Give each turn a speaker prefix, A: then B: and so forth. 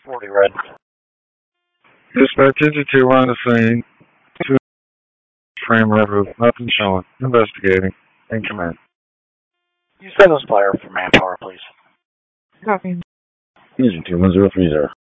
A: 40 red.
B: Dispatch 52 on the scene. Frame red roof. Nothing showing. Investigating. In command.
A: You send us flyer for manpower, please.
B: Copy.
C: Easy 21030.